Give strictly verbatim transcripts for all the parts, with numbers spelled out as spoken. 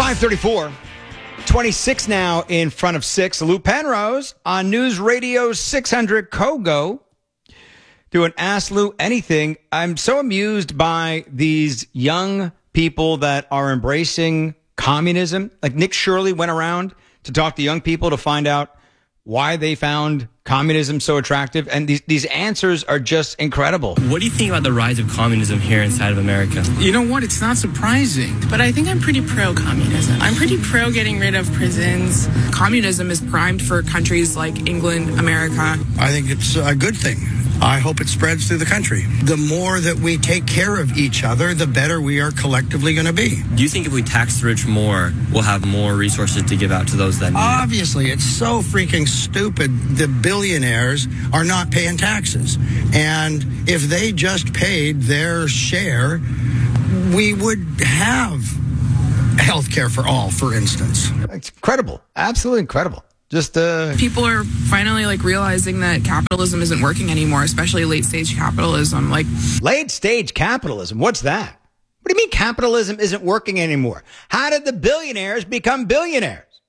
five thirty-four, twenty-six now in front of six. Lou Penrose on News Radio six hundred Kogo doing Ask Lou Anything. I'm so amused by these young people that are embracing communism. Like Nick Shirley went around to talk to young people to find out why they found communism so attractive. And these, these answers are just incredible. What do you think about the rise of communism here inside of America? You know what? It's not surprising. But I think I'm pretty pro-communism. I'm pretty pro getting rid of prisons. Communism is primed for countries like England, America. I think it's a good thing. I hope it spreads through the country. The more that we take care of each other, the better we are collectively going to be. Do you think if we tax the rich more, we'll have more resources to give out to those that need it? Obviously, it's so freaking stupid. The billionaires are not paying taxes. And if they just paid their share, we would have health care for all, for instance. It's incredible. Absolutely incredible. Just uh People are finally like realizing that capitalism isn't working anymore, especially late stage capitalism. Like late stage capitalism. What's that? What do you mean capitalism isn't working anymore? How did the billionaires become billionaires?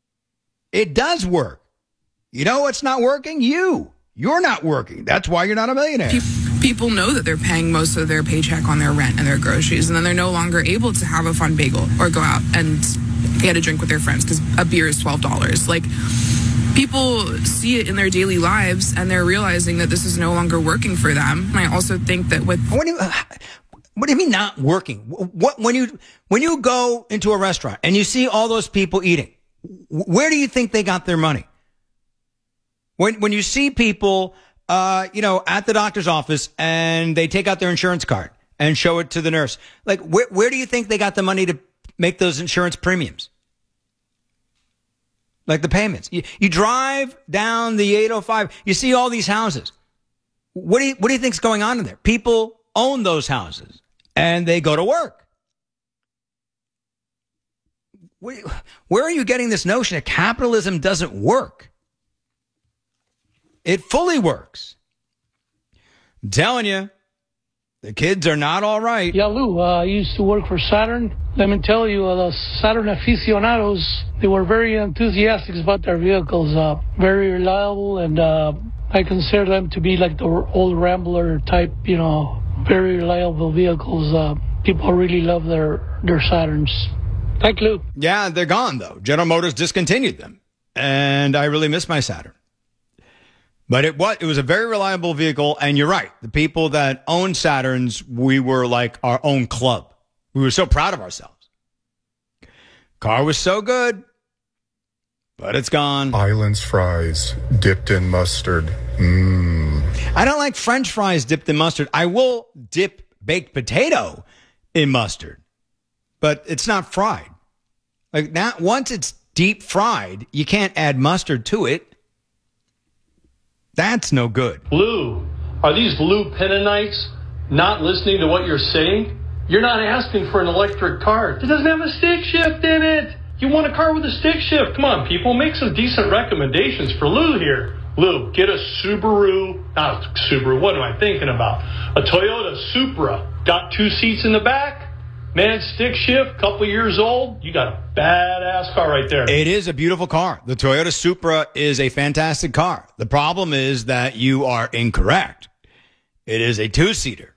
It does work. You know what's not working? You. You're not working. That's why you're not a millionaire. People know that they're paying most of their paycheck on their rent and their groceries, and then they're no longer able to have a fun bagel or go out and get a drink with their friends because a beer is twelve dollars. Like, people see it in their daily lives, and they're realizing that this is no longer working for them. And I also think that with... What do you, what do you mean not working? What, when you, when you go into a restaurant and you see all those people eating, where do you think they got their money? When, when you see people, uh, you know, at the doctor's office and they take out their insurance card and show it to the nurse, like, where, where do you think they got the money to make those insurance premiums? Like the payments. You, you drive down the eight oh five, you see all these houses. What do you, what do you think's going on in there? People own those houses and they go to work. Where, where are you getting this notion that capitalism doesn't work? It fully works. I'm telling you, the kids are not all right. Yeah, Lou, uh, I used to work for Saturn. Let me tell you, uh, the Saturn aficionados, they were very enthusiastic about their vehicles, uh, very reliable, and uh, I consider them to be like the old Rambler type, you know, very reliable vehicles. Uh, people really love their, their Saturns. Thank you, Lou. Yeah, they're gone, though. General Motors discontinued them, and I really miss my Saturn. But it was, it was a very reliable vehicle, and you're right. The people that own Saturns, we were like our own club. We were so proud of ourselves. Car was so good, but it's gone. Island's fries dipped in mustard. Mmm. I don't like French fries dipped in mustard. I will dip baked potato in mustard, but it's not fried. Like now, once it's deep fried, you can't add mustard to it. That's no good. Lou, are these Lou Pennonites not listening to what you're saying? You're not asking for an electric car. It doesn't have a stick shift in it. You want a car with a stick shift. Come on, people, make some decent recommendations for Lou here. Lou, get a Subaru, not a Subaru, what am I thinking about? A Toyota Supra. Got two seats in the back. Man, stick shift, couple years old. You got a badass car right there. It is a beautiful car. The Toyota Supra is a fantastic car. The problem is that you are incorrect. It is a two-seater.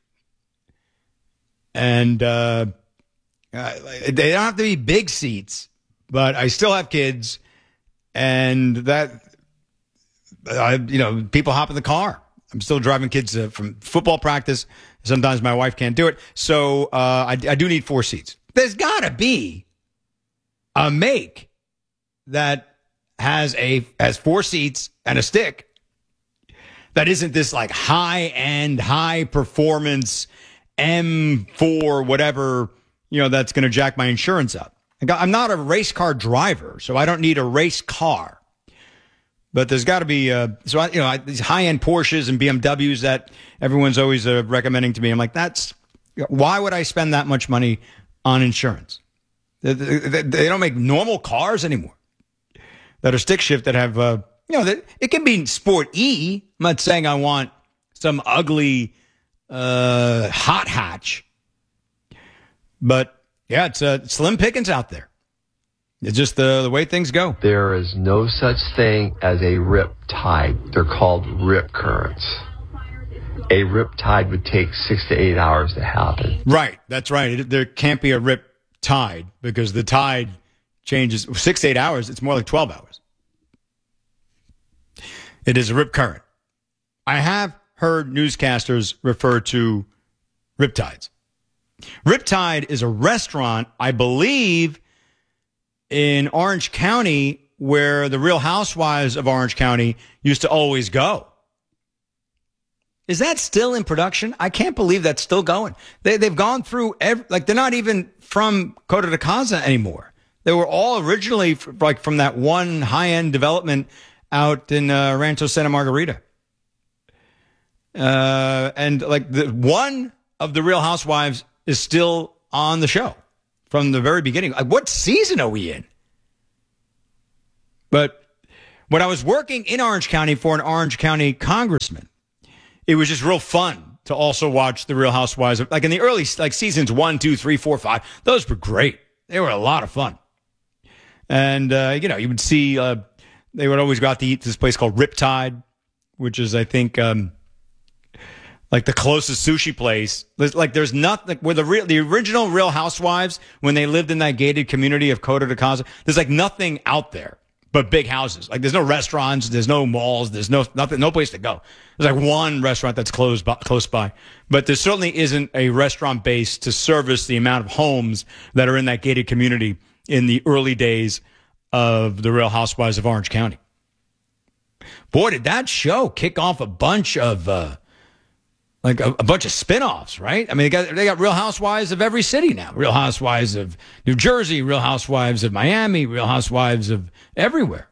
And uh, uh, they don't have to be big seats, but I still have kids. And that, I, you know, people hop in the car. I'm still driving kids uh, from football practice. Sometimes my wife can't do it. So uh, I, I do need four seats. There's got to be a make that has a has four seats and a stick that isn't this like high-end, high-performance M four whatever, you know, that's going to jack my insurance up. I'm not a race car driver, so I don't need a race car. But there's got to be, uh, so I, you know, I, these high-end Porsches and B M Ws that everyone's always uh, recommending to me. I'm like, that's, why would I spend that much money on insurance? They, they, they don't make normal cars anymore that are stick shift that have, uh, you know, that, it can be Sport E. I'm not saying I want some ugly uh, hot hatch. But, yeah, it's uh, slim pickings out there. It's just the, the way things go. There is no such thing as a rip tide. They're called rip currents. A rip tide would take six to eight hours to happen. Right. That's right. There can't be a rip tide because the tide changes six to eight hours. It's more like twelve hours. It is a rip current. I have heard newscasters refer to rip tides. Riptide is a restaurant, I believe, in Orange County where the Real Housewives of Orange County used to always go. Is that still in production? I can't believe that's still going. They, they've gone through, every, like, they're not even from Coto de Casa anymore. They were all originally f- like from that one high-end development out in uh, Rancho Santa Margarita. Uh, and like the one of the Real Housewives is still on the show from the very beginning. Like, what season are we in? But when I was working in Orange County for an Orange County congressman, it was just real fun to also watch the Real Housewives. Like in the early, like seasons one, two, three, four, five, those were great. They were a lot of fun. And, uh, you know, you would see, uh, they would always go out to eat this place called Riptide, which is, I think, um, like the closest sushi place. Like there's nothing, like where the real, the original Real Housewives, when they lived in that gated community of Coto de Casa, there's like nothing out there but big houses. Like there's no restaurants, there's no malls, there's no nothing, no place to go. There's like one restaurant that's close by, close by, but there certainly isn't a restaurant base to service the amount of homes that are in that gated community in the early days of the Real Housewives of Orange County. Boy, did that show kick off a bunch of uh, like a, a bunch of spinoffs, right? I mean, they got they got Real Housewives of every city now. Real Housewives of New Jersey, Real Housewives of Miami, Real Housewives of everywhere.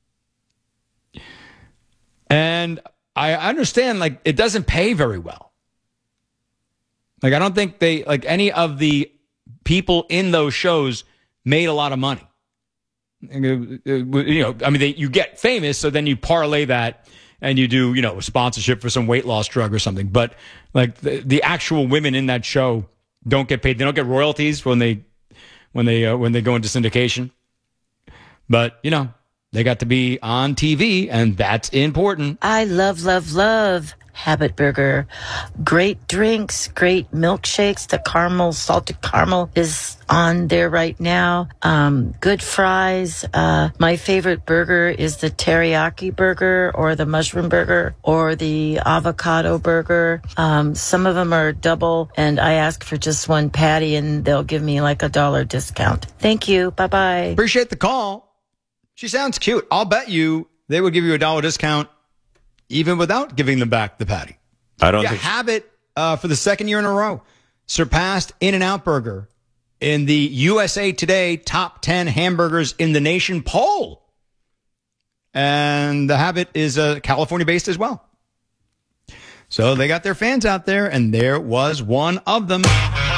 And I understand, like, it doesn't pay very well. Like, I don't think they, like, any of the people in those shows made a lot of money. You know, I mean, they, you get famous, so then you parlay that and you do, you know, a sponsorship for some weight loss drug or something. But like the, the actual women in that show don't get paid. They don't get royalties when they when they uh, when they go into syndication. But you know, they got to be on T V, and that's important. I love, love, love Habit Burger. Great drinks, great milkshakes. The caramel, salted caramel is on there right now. Um, good fries. Uh, my favorite burger is the teriyaki burger or the mushroom burger or the avocado burger. Um, some of them are double, and I ask for just one patty, and they'll give me like a dollar discount. Thank you. Bye-bye. Appreciate the call. She sounds cute. I'll bet you they would give you a dollar discount even without giving them back the patty. I don't yeah, think Habit, uh, for the second year in a row, surpassed In-N-Out Burger in the U S A Today top ten hamburgers in the nation poll. And the Habit is uh, California-based as well. So they got their fans out there, and there was one of them.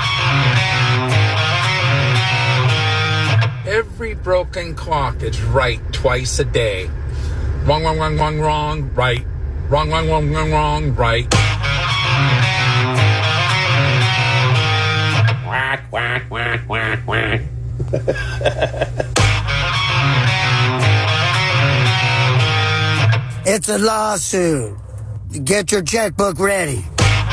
Every broken clock is right twice a day. Wrong, wrong, wrong, wrong, wrong, right. Wrong, wrong, wrong, wrong, wrong, right. Quack, quack, quack, quack, quack. It's a lawsuit. Get your checkbook ready.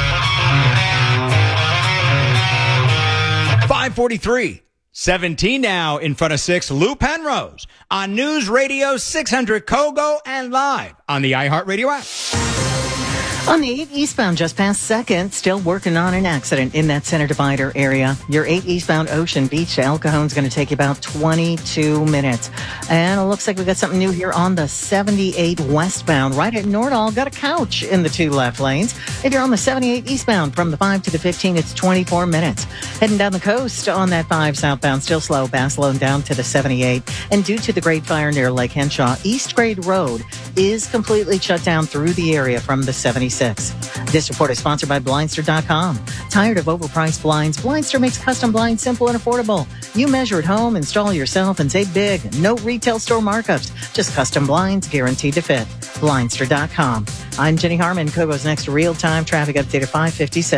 five forty-three. seventeen now in front of six. Lou Penrose on News Radio six hundred Kogo and live on the iHeartRadio app. On the eight eastbound, just past second, still working on an accident in that center divider area. Your eight eastbound Ocean Beach to El Cajon is going to take you about twenty-two minutes. And it looks like we got something new here on the seventy-eight westbound. Right at Nordall, got a couch in the two left lanes. If you're on the seventy-eight eastbound from the five to the fifteen, it's twenty-four minutes. Heading down the coast on that five southbound, still slow. Basilone down to the seventy-eight. And due to the Great Fire near Lake Henshaw, East Grade Road is completely shut down through the area from the seventy-six. This report is sponsored by Blindster dot com. Tired of overpriced blinds? Blindster makes custom blinds simple and affordable. You measure at home, install yourself, and save big. No retail store markups. Just custom blinds guaranteed to fit. Blindster dot com. I'm Jenny Harmon. Kogo's next real-time traffic update at five fifty-six.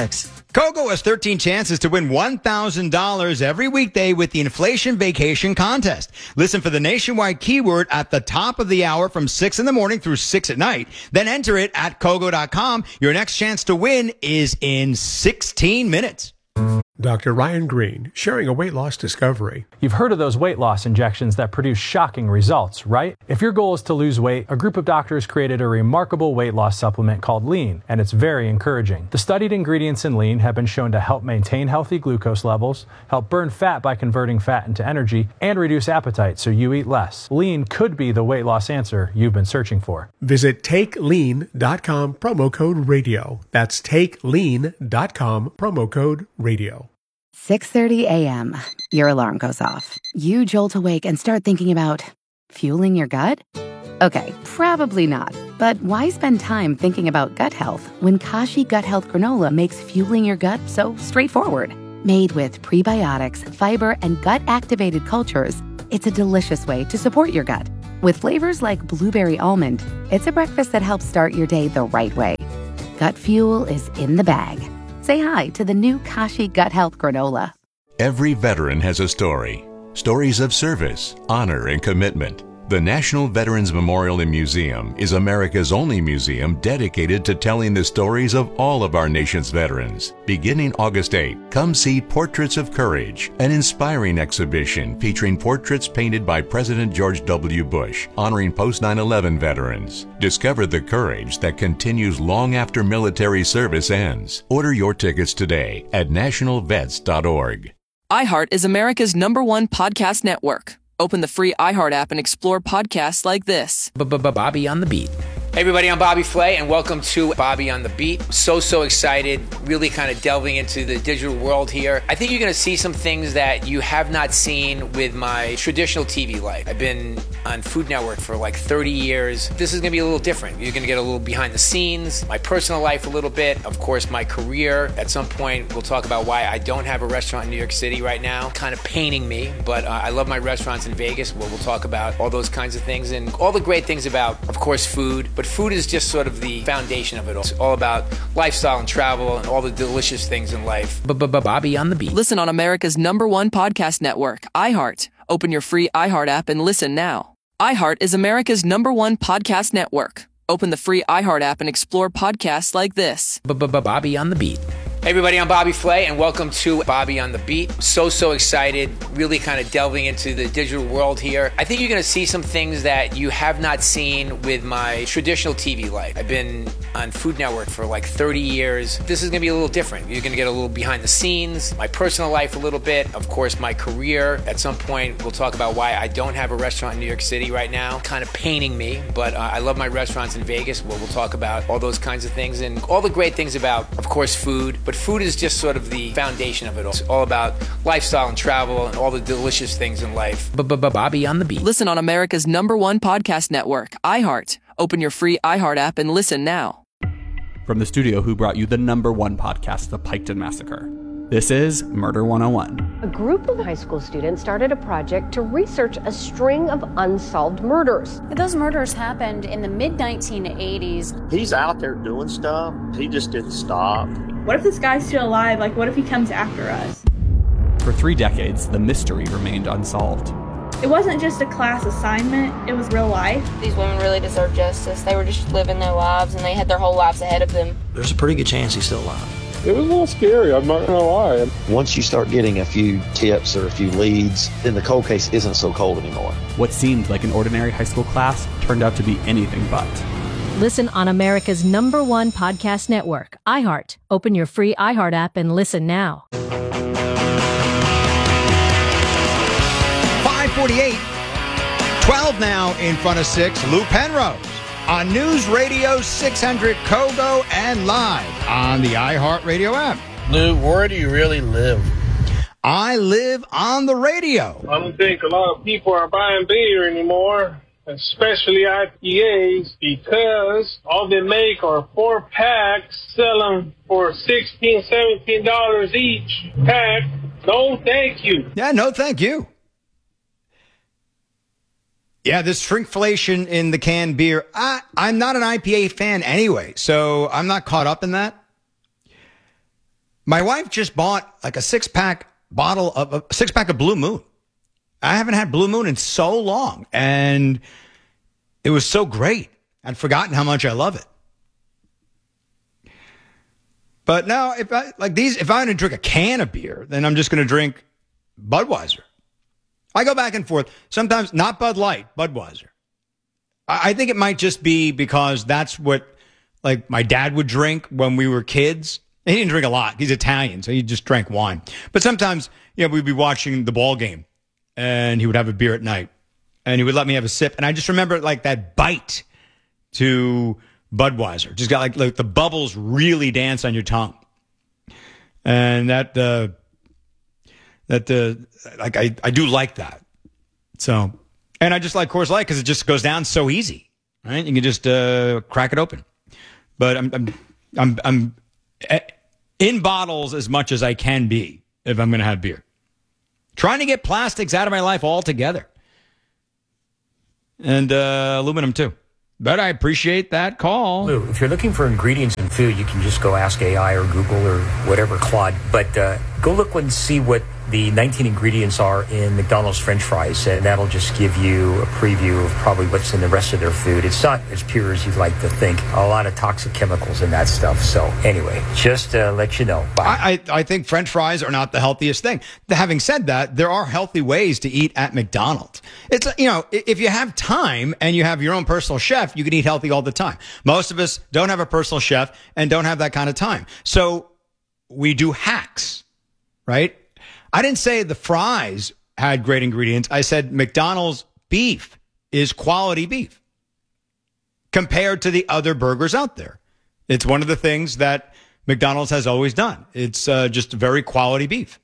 Kogo has thirteen chances to win one thousand dollars every weekday with the Inflation Vacation Contest. Listen for the nationwide keyword at the top of the hour from six in the morning through six at night. Then enter it at kogo dot com. Your next chance to win is in sixteen minutes. Doctor Ryan Green, sharing a weight loss discovery. You've heard of those weight loss injections that produce shocking results, right? If your goal is to lose weight, a group of doctors created a remarkable weight loss supplement called Lean, and it's very encouraging. The studied ingredients in Lean have been shown to help maintain healthy glucose levels, help burn fat by converting fat into energy, and reduce appetite so you eat less. Lean could be the weight loss answer you've been searching for. Visit take lean dot com, promo code radio. That's take lean dot com, promo code radio. six thirty a.m. Your alarm goes off. You jolt awake and start thinking about fueling your gut? Okay, probably not. But why spend time thinking about gut health when Kashi Gut Health Granola makes fueling your gut so straightforward? Made with prebiotics, fiber, and gut-activated cultures, it's a delicious way to support your gut. With flavors like blueberry almond, it's a breakfast that helps start your day the right way. Gut fuel is in the bag. Say hi to the new Kashi Gut Health Granola. Every veteran has a story. Stories of service, honor, and commitment. The National Veterans Memorial and Museum is America's only museum dedicated to telling the stories of all of our nation's veterans. Beginning August eighth, come see Portraits of Courage, an inspiring exhibition featuring portraits painted by President George W. Bush, honoring post nine eleven veterans. Discover the courage that continues long after military service ends. Order your tickets today at national vets dot org. iHeart is America's number one podcast network. Open the free iHeart app and explore podcasts like this. Bobby on the Beat. Hey everybody, I'm Bobby Flay, and welcome to Bobby on the Beat. So, so excited, really kind of delving into the digital world here. I think you're going to see some things that you have not seen with my traditional T V life. I've been on Food Network for like thirty years. This is going to be a little different. You're going to get a little behind the scenes, my personal life a little bit, of course, my career. At some point, we'll talk about why I don't have a restaurant in New York City right now. Kind of paining me, but uh, I love my restaurants in Vegas, where we'll talk about all those kinds of things and all the great things about, of course, food. But food is just sort of the foundation of it all. It's all about lifestyle and travel and all the delicious things in life. Bobby on the Beat. Listen on America's number one podcast network, iHeart. Open your free iHeart app and listen now. iHeart is America's number one podcast network. Open the free iHeart app and explore podcasts like this. Bobby on the Beat. Hey everybody, I'm Bobby Flay, and welcome to Bobby on the Beat. So, so excited, really kind of delving into the digital world here. I think you're going to see some things that you have not seen with my traditional T V life. I've been on Food Network for like thirty years. This is going to be a little different. You're going to get a little behind the scenes, my personal life a little bit, of course, my career. At some point, we'll talk about why I don't have a restaurant in New York City right now. Kind of paining me, but uh, I love my restaurants in Vegas, where we'll talk about all those kinds of things and all the great things about, of course, food. But food is just sort of the foundation of it all. It's all about lifestyle and travel and all the delicious things in life. Bobby on the Beat. Listen on America's number one podcast network, iHeart. Open your free iHeart app and listen now. From the studio who brought you the number one podcast, The Piketon Massacre, this is Murder one oh one. A group of high school students started a project to research a string of unsolved murders. Those murders happened in the mid nineteen eighties. He's out there doing stuff. He just didn't stop. What if this guy's still alive? Like, what if he comes after us? For three decades, the mystery remained unsolved. It wasn't just a class assignment, it was real life. These women really deserve justice. They were just living their lives, and they had their whole lives ahead of them. There's a pretty good chance he's still alive. It was a little scary, I'm not gonna lie. Once you start getting a few tips or a few leads, then the cold case isn't so cold anymore. What seemed like an ordinary high school class turned out to be anything but. Listen on America's number one podcast network, iHeart. Open your free iHeart app and listen now. five forty-eight, twelve now in front of six. Lou Penrose on News Radio six hundred Kogo and live on the iHeartRadio app. Lou, where do you really live? I live on the radio. I don't think a lot of people are buying beer anymore, especially I P As, because all they make are four packs, sell them for sixteen dollars, seventeen dollars each pack. No, thank you. Yeah, no, thank you. Yeah, this shrinkflation in the canned beer. I, I'm not an I P A fan anyway, so I'm not caught up in that. My wife just bought like a six pack bottle of a six pack of Blue Moon. I haven't had Blue Moon in so long, and it was so great. I'd forgotten how much I love it. But now, if I like these, if I want to drink a can of beer, then I'm just going to drink Budweiser. I go back and forth. Sometimes not Bud Light, Budweiser. I, I think it might just be because that's what like my dad would drink when we were kids. He didn't drink a lot. He's Italian, so he just drank wine. But sometimes, you know, we'd be watching the ball game, and he would have a beer at night, and he would let me have a sip. And I just remember like that bite to Budweiser. Just got like, like the bubbles really dance on your tongue. And that, uh, that, uh, like, I, I do like that. So, and I just like Coors Light because it just goes down so easy, right? You can just, uh, crack it open. But I'm, I'm, I'm, I'm in bottles as much as I can be if I'm going to have beer. Trying to get plastics out of my life altogether. And, uh, aluminum too. But I appreciate that call. Lou, if you're looking for ingredients in food, you can just go ask A I or Google or whatever, Claude. But uh, go look and see what the nineteen ingredients are in McDonald's French fries, and that'll just give you a preview of probably what's in the rest of their food. It's not as pure as you'd like to think. A lot of toxic chemicals in that stuff. So anyway, just uh, let you know. Bye. I, I, I think French fries are not the healthiest thing. Having said that, there are healthy ways to eat at McDonald's. It's, you know, if you have time and you have your own personal chef, you can eat healthy all the time. Most of us don't have a personal chef and don't have that kind of time. So we do hacks, right? I didn't say the fries had great ingredients. I said McDonald's beef is quality beef compared to the other burgers out there. It's one of the things that McDonald's has always done. It's uh, just very quality beef.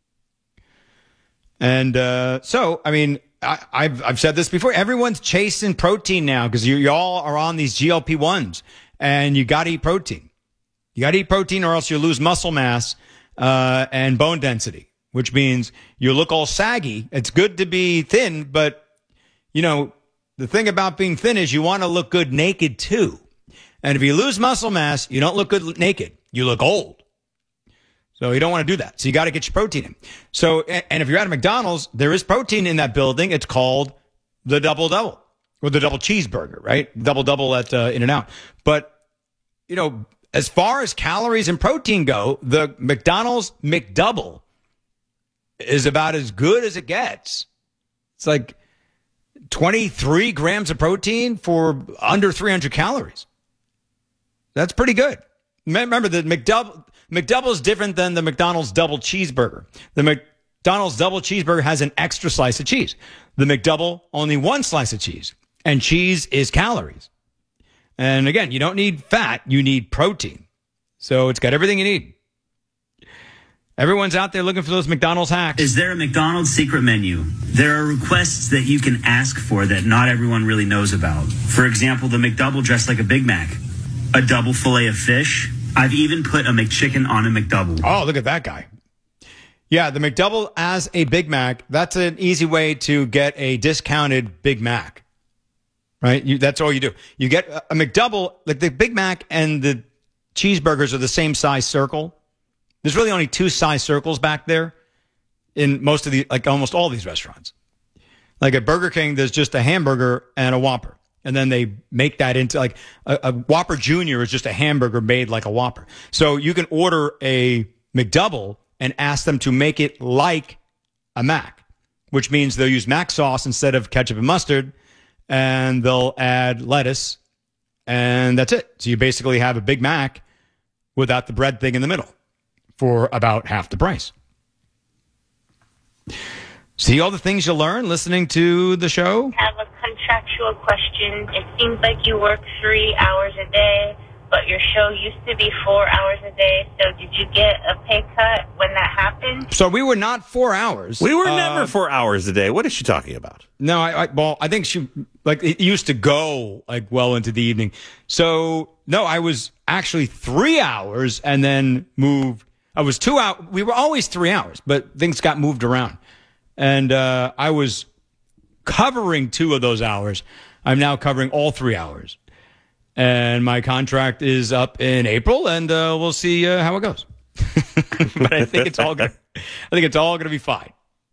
And uh, so, I mean, I, I've, I've said this before. Everyone's chasing protein now because you, you all are on these G L P ones and you got to eat protein. You got to eat protein or else you lose muscle mass uh, and bone density. Which means you look all saggy. It's good to be thin, but, you know, the thing about being thin is you want to look good naked, too. And if you lose muscle mass, you don't look good naked. You look old. So you don't want to do that. So you got to get your protein in. So, and if you're at a McDonald's, there is protein in that building. It's called the Double Double or the Double Cheeseburger, right? Double Double at uh, In-N-Out. But, you know, as far as calories and protein go, the McDonald's McDouble is about as good as it gets. It's like twenty-three grams of protein for under three hundred calories. That's pretty good. Remember, the McDouble, McDouble is different than the McDonald's double cheeseburger. The McDonald's double cheeseburger has an extra slice of cheese. The McDouble, only one slice of cheese. And cheese is calories. And again, you don't need fat, you need protein. So it's got everything you need. Everyone's out there looking for those McDonald's hacks. Is there a McDonald's secret menu? There are requests that you can ask for that not everyone really knows about. For example, the McDouble dressed like a Big Mac, a double fillet of fish. I've even put a McChicken on a McDouble. Oh, look at that guy. Yeah, the McDouble as a Big Mac, that's an easy way to get a discounted Big Mac, right? You, that's all you do. You get a McDouble, like the Big Mac and the cheeseburgers are the same size circle. There's really only two size circles back there in most of the, like almost all these restaurants. Like at Burger King, there's just a hamburger and a Whopper. And then they make that into like a, a Whopper Junior is just a hamburger made like a Whopper. So you can order a McDouble and ask them to make it like a Mac, which means they'll use Mac sauce instead of ketchup and mustard, and they'll add lettuce, and that's it. So you basically have a Big Mac without the bread thing in the middle for about half the price. See all the things you learn listening to the show? I have a contractual question. It seems like you work three hours a day, but your show used to be four hours a day. So did you get a pay cut when that happened? So we were not four hours. We were uh, never four hours a day. What is she talking about? No, I, I well, I think she, like, it used to go, like, well into the evening. So, no, I was actually three hours and then moved. I was two hours. We were always three hours, but things got moved around. And uh, I was covering two of those hours. I'm now covering all three hours. And my contract is up in April, and uh, we'll see uh, how it goes. but I think it's all gonna, I think it's all going to be fine.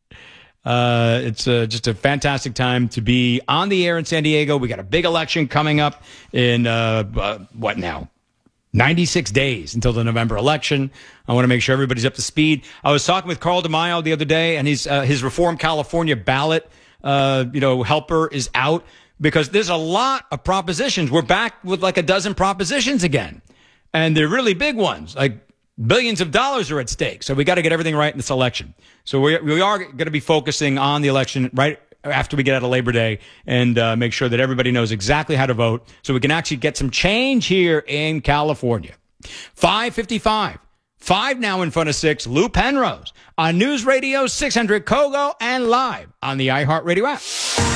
Uh, it's uh, just a fantastic time to be on the air in San Diego. We got a big election coming up in uh, uh, what now? ninety-six days until the November election. I want to make sure everybody's up to speed. I was talking with Carl DeMaio the other day, and he's, uh, his Reform California ballot, uh, you know, helper is out because there's a lot of propositions. We're back with like a dozen propositions again, and they're really big ones. Like billions of dollars are at stake. So we got to get everything right in this election. So we we are going to be focusing on the election right after we get out of Labor Day and uh, make sure that everybody knows exactly how to vote so we can actually get some change here in California. five fifty-five. Five now in front of six. Lou Penrose on News Radio six hundred Kogo and live on the iHeartRadio app.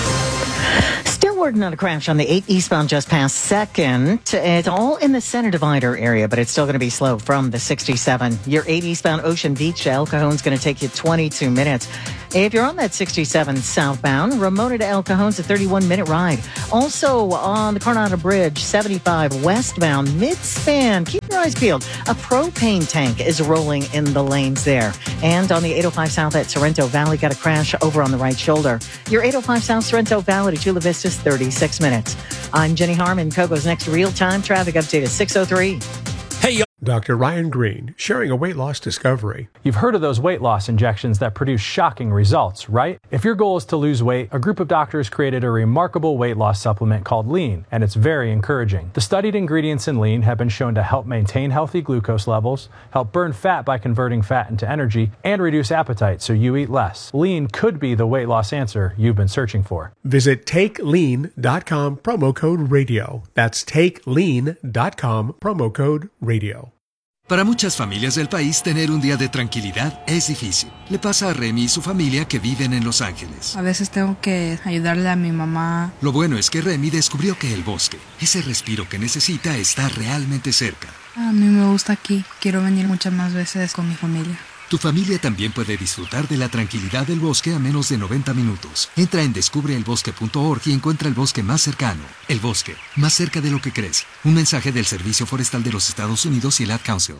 Still working on a crash on the eight eastbound just past second. It's all in the center divider area, but it's still going to be slow from the sixty-seven. Your eight eastbound Ocean Beach to El Cajon's going to take you twenty-two minutes. If you're on that sixty-seven southbound, Ramona to El Cajon's a thirty-one minute ride. Also on the Coronado Bridge, seventy-five westbound mid-span. Keep your eyes peeled. A propane tank is rolling in the lanes there. And on the eight oh five south at Sorrento Valley, got a crash over on the right shoulder. Your eight oh five south Sorrento Valley to Chula Vista's thirty-six minutes. I'm Jenny Harmon. Kogo's next real-time traffic update is six oh three. Hey, Doctor Ryan Green, sharing a weight loss discovery. You've heard of those weight loss injections that produce shocking results, right? If your goal is to lose weight, a group of doctors created a remarkable weight loss supplement called Lean, and it's very encouraging. The studied ingredients in Lean have been shown to help maintain healthy glucose levels, help burn fat by converting fat into energy, and reduce appetite so you eat less. Lean could be the weight loss answer you've been searching for. Visit take lean dot com, promo code radio. That's take lean dot com, promo code radio. Para muchas familias del país, tener un día de tranquilidad es difícil. Le pasa a Remy y su familia que viven en Los Ángeles. A veces tengo que ayudarle a mi mamá. Lo bueno es que Remy descubrió que el bosque, ese respiro que necesita, está realmente cerca. A mí me gusta aquí. Quiero venir muchas más veces con mi familia. Tu familia también puede disfrutar de la tranquilidad del bosque a menos de noventa minutos. Entra en descubre el bosque punto org y encuentra el bosque más cercano. El bosque, más cerca de lo que crees. Un mensaje del Servicio Forestal de los Estados Unidos y el Ad Council.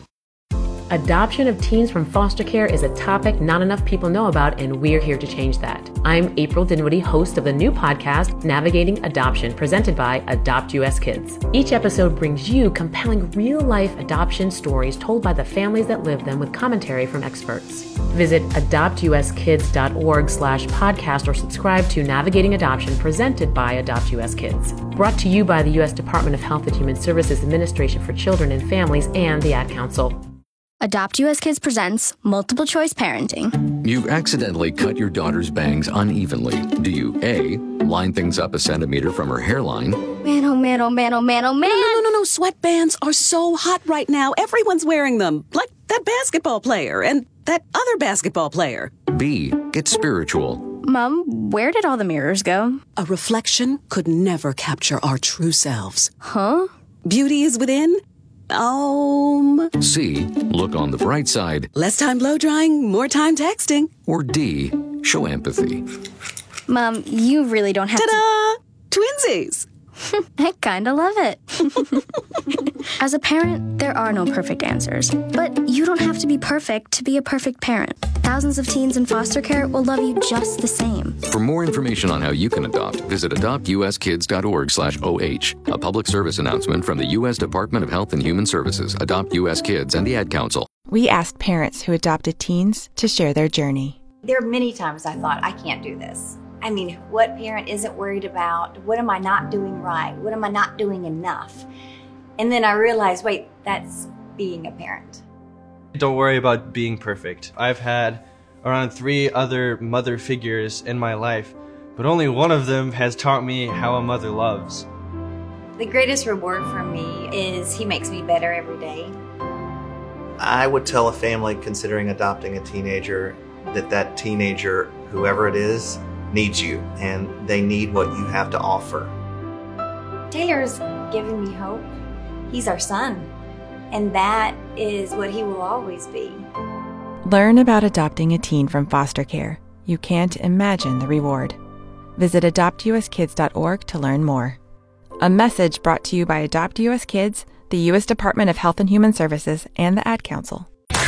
Adoption of teens from foster care is a topic not enough people know about, and we're here to change that. I'm April Dinwiddie, host of the new podcast, Navigating Adoption, presented by Adopt U S Kids. Each episode brings you compelling real-life adoption stories told by the families that live them with commentary from experts. Visit adopt u s kids dot org slash podcast or subscribe to Navigating Adoption, presented by Adopt U S Kids. Brought to you by the U S Department of Health and Human Services Administration for Children and Families and the Ad Council. Adopt U S Kids presents Multiple Choice Parenting. You've accidentally cut your daughter's bangs unevenly. Do you A, line things up a centimeter from her hairline? Man, oh man, oh man, oh man, oh man. No, no, no, no, no. Sweatbands are so hot right now. Everyone's wearing them. Like that basketball player and that other basketball player. B, get spiritual. Mom, where did all the mirrors go? A reflection could never capture our true selves. Huh? Beauty is within. Um. C, look on the bright side. Less time blow drying, more time texting. Or D, show empathy. Mom, you really don't have Ta-da! to... Twinsies! I kinda love it. As a parent, there are no perfect answers. But you don't have to be perfect to be a perfect parent. Thousands of teens in foster care will love you just the same. For more information on how you can adopt, visit adopt u s kids dot org slash O H. A public service announcement from the U S Department of Health and Human Services, Adopt U S Kids, and the Ad Council. We asked parents who adopted teens to share their journey. There are many times I thought, I can't do this. I mean, what parent isn't worried about? What am I not doing right? What am I not doing enough? And then I realized, wait, that's being a parent. Don't worry about being perfect. I've had around three other mother figures in my life, but only one of them has taught me how a mother loves. The greatest reward for me is he makes me better every day. I would tell a family considering adopting a teenager that that teenager, whoever it is, needs you, and they need what you have to offer. Taylor's given me hope. He's our son, and that is what he will always be. Learn about adopting a teen from foster care. You can't imagine the reward. Visit adopt u s kids dot org to learn more. A message brought to you by Adopt U S Kids, the U S Department of Health and Human Services, and the Ad Council.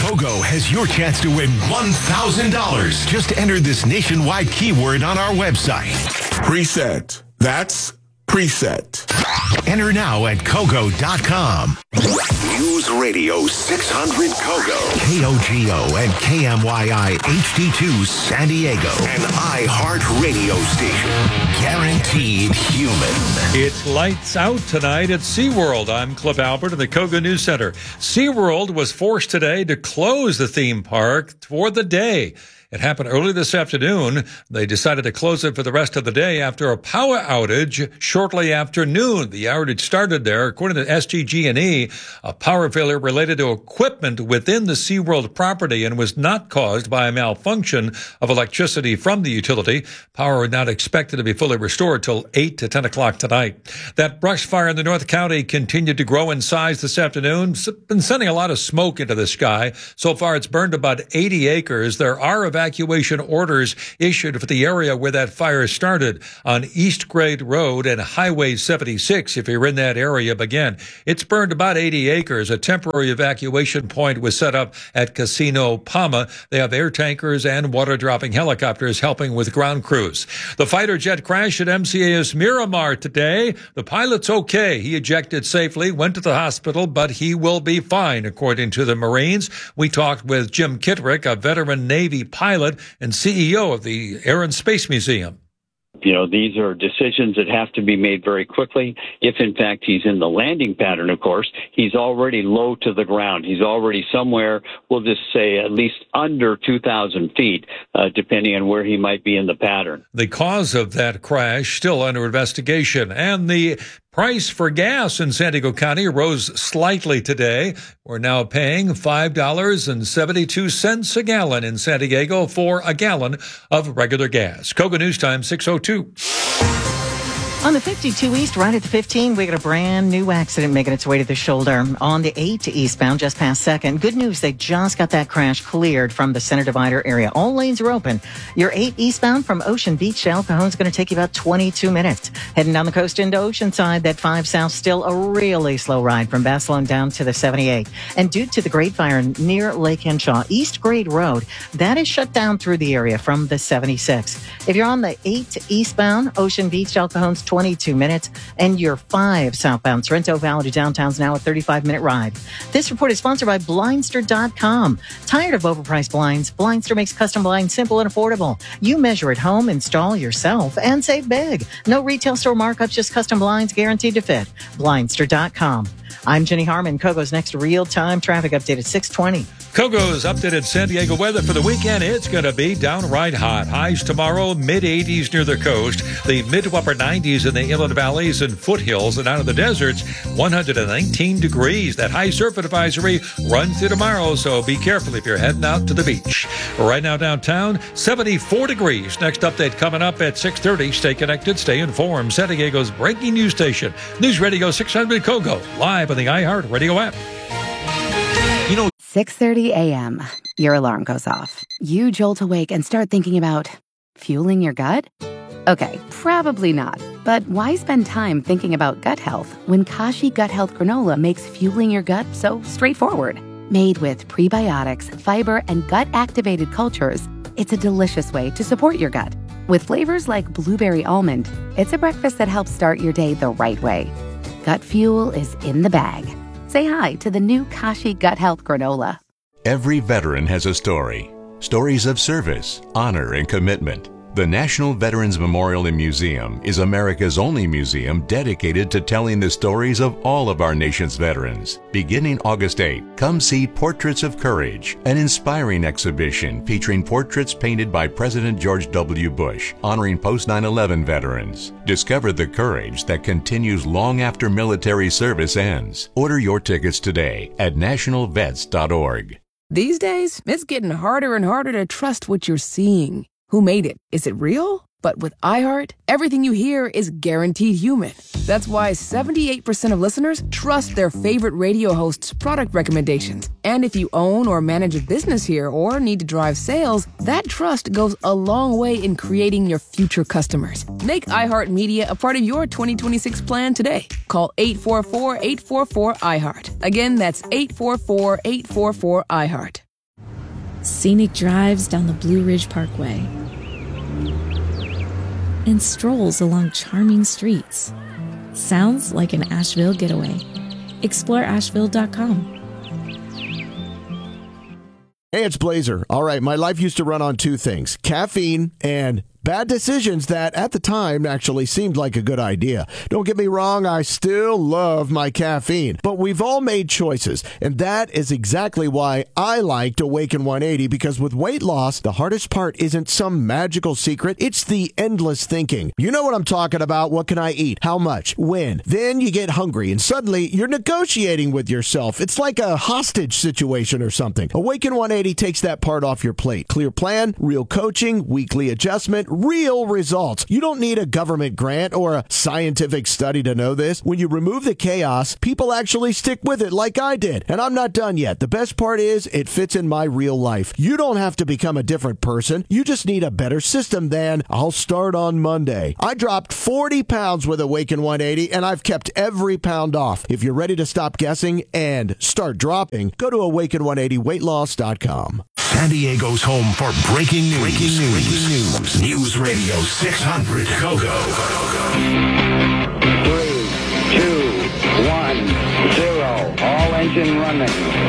Kogo has your chance to win one thousand dollars. Just enter this nationwide keyword on our website. Preset. That's preset. Enter now at Kogo dot com. News Radio six hundred Kogo. K O G O and K M Y I H D two San Diego. An iHeart radio station. Guaranteed human. It's lights out tonight at SeaWorld. I'm Cliff Albert in the Kogo News Center. SeaWorld was forced today to close the theme park for the day. It happened early this afternoon. They decided to close it for the rest of the day after a power outage shortly after noon. The outage started there, according to S D G and E, a power failure related to equipment within the SeaWorld property and was not caused by a malfunction of electricity from the utility. Power is not expected to be fully restored till eight to ten o'clock tonight. That brush fire in the North County continued to grow in size this afternoon. It's been sending a lot of smoke into the sky. So far, it's burned about eighty acres. There are evacuation orders issued for the area where that fire started on East Grade Road and Highway seventy-six. If you're in that area, but again, it's burned about eighty acres. A temporary evacuation point was set up at Casino Palma. They have air tankers and water-dropping helicopters helping with ground crews. The fighter jet crashed at M C A S Miramar today. The pilot's okay. He ejected safely, went to the hospital, but he will be fine, according to the Marines. We talked with Jim Kittrick, a veteran Navy pilot and C E O of the Air and Space Museum. You know, these are decisions that have to be made very quickly. If, in fact, he's in the landing pattern, of course, he's already low to the ground. He's already somewhere, we'll just say, at least under two thousand feet, uh, depending on where he might be in the pattern. The cause of that crash still under investigation. And the price for gas in San Diego County rose slightly today. We're now paying five dollars and seventy-two cents a gallon in San Diego for a gallon of regular gas. Kogo News Time, six oh two. On the fifty-two East, right at the fifteen, we got a brand new accident making its way to the shoulder. On the eight eastbound, just past second. Good news, they just got that crash cleared from the center divider area. All lanes are open. Your eight eastbound from Ocean Beach to El Cajon is going to take you about twenty-two minutes. Heading down the coast into Oceanside, that five south still a really slow ride from Basilone down to the seventy-eight. And due to the Great Fire near Lake Henshaw, East Grade Road, that is shut down through the area from the seventy-six. If you're on the eight eastbound, Ocean Beach to El Cajon's twenty-two minutes, and your five southbound Sorrento Valley to downtown's now a thirty-five minute ride. This report is sponsored by Blindster dot com. Tired of overpriced blinds? Blindster makes custom blinds simple and affordable. You measure at home, install yourself, and save big. No retail store markups, just custom blinds guaranteed to fit. Blindster dot com. I'm Jenny Harmon. Kogo's next real-time traffic update at six twenty. Kogo's updated San Diego weather for the weekend. It's going to be downright hot. Highs tomorrow, mid eighties near the coast, the mid to upper nineties in the inland valleys and foothills, and out of the deserts, one hundred nineteen degrees. That high surf advisory runs through tomorrow, so be careful if you're heading out to the beach. Right now downtown, seventy-four degrees. Next update coming up at six thirty. Stay connected, stay informed. San Diego's breaking news station, News Radio six hundred Kogo, live on the iHeart Radio app. You know, six thirty a.m., your alarm goes off. You jolt awake and start thinking about fueling your gut? Okay, probably not. But why spend time thinking about gut health when Kashi Gut Health Granola makes fueling your gut so straightforward? Made with prebiotics, fiber, and gut-activated cultures, it's a delicious way to support your gut. With flavors like blueberry almond, it's a breakfast that helps start your day the right way. Gut fuel is in the bag. Say hi to the new Kashi Gut Health Granola. Every veteran has a story. Stories of service, honor, and commitment. The National Veterans Memorial and Museum is America's only museum dedicated to telling the stories of all of our nation's veterans. Beginning August eighth, come see Portraits of Courage, an inspiring exhibition featuring portraits painted by President George W. Bush, honoring post nine eleven veterans. Discover the courage that continues long after military service ends. Order your tickets today at national vets dot org. These days, it's getting harder and harder to trust what you're seeing. Who made it? Is it real? But with iHeart, everything you hear is guaranteed human. That's why seventy-eight percent of listeners trust their favorite radio host's product recommendations. And if you own or manage a business here or need to drive sales, that trust goes a long way in creating your future customers. Make iHeartMedia a part of your twenty twenty-six plan today. Call eight four four, eight four four, iHeart. Again, that's eight four four, eight four four, iHeart. scenic drives down the Blue Ridge Parkway, and strolls along charming streets. Sounds like an Asheville getaway. Explore Asheville dot com. Hey, it's Blazer. All right, my life used to run on two things, caffeine and bad decisions that at the time actually seemed like a good idea. Don't get me wrong, I still love my caffeine, but we've all made choices, and that is exactly why I liked Awaken one eighty, because with weight loss, the hardest part isn't some magical secret, it's the endless thinking. You know what I'm talking about. What can I eat? How much? When? Then you get hungry, and suddenly you're negotiating with yourself. It's like a hostage situation or something. Awaken one eighty takes that part off your plate. Clear plan, real coaching, weekly adjustment, real results. You don't need a government grant or a scientific study to know this. When you remove the chaos, people actually stick with it like I did. And I'm not done yet. The best part is it fits in my real life. You don't have to become a different person. You just need a better system than I'll start on Monday. I dropped forty pounds with Awaken one eighty, and I've kept every pound off. If you're ready to stop guessing and start dropping, go to awaken one eighty weight loss dot com. San Diego's home for breaking news. Breaking news. Breaking news. News Radio six hundred Go-Go. Three, two, one, zero. All engine running.